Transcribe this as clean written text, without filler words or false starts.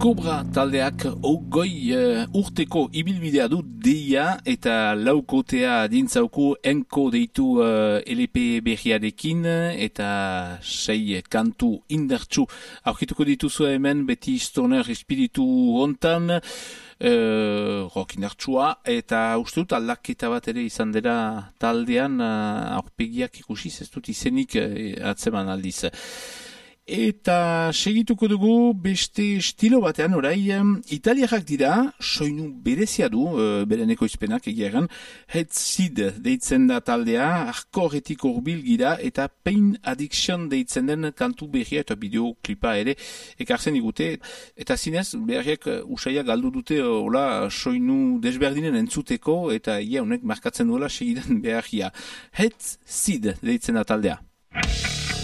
Kobra taldeak ogoi urteko ibilbidea du deia eta laukotea dintzauku enko deitu LP berriarekin eta 6 kantu indartsu aurkituko dituzu hemen beti stoner espiritu hontan rock indartsua eta uste dut aldaketa bat ere izan dela taldean aurpegiak ikusiz ez dut izenik atzeman aldiz. Eta segituko dugu beste estilo batean orai italiarrak dira, soinu berezia du, beren ekoizpenak egiaran, Headseed deitzen da taldea, hardcoreetik hurbil gira eta Pain Addiction deitzen den kantu berria eta bideoklipa ere ekartzen digute. Eta zinez, berriak usaia galdu dute hola soinu desberdinen entzuteko eta ia honek markatzen duela segidan berria. Headseed deitzen da taldea.